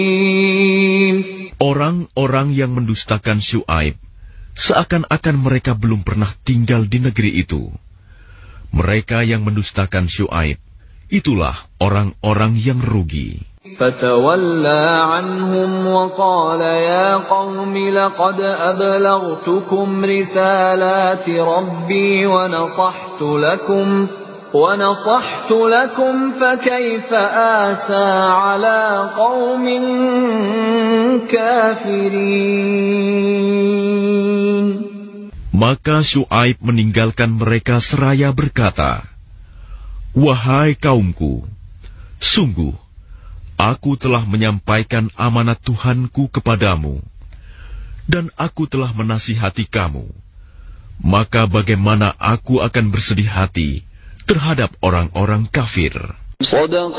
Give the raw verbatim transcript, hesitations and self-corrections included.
Orang-orang yang mendustakan Syuaib, seakan-akan mereka belum pernah tinggal di negeri itu. Mereka yang mendustakan Syuaib, itulah orang-orang yang rugi. فَتَوَلَّى عَنْهُمْ وَقَالَ يَا قَوْمِ لَقَدْ أَبْلَغْتُكُمْ رِسَالَاتِ رَبِّي وَنَصَحْتُ لَكُمْ وَنَصَحْتُ لَكُمْ فَكَيْفَ آسَىٰ عَلَىٰ قَوْمٍ كَافِرِينَ. Maka Syuaib meninggalkan mereka seraya berkata, "Wahai kaumku, sungguh aku telah menyampaikan amanat Tuhanku kepadamu, dan aku telah menasihati kamu. Maka bagaimana aku akan bersedih hati terhadap orang-orang kafir?" Shadaqallahu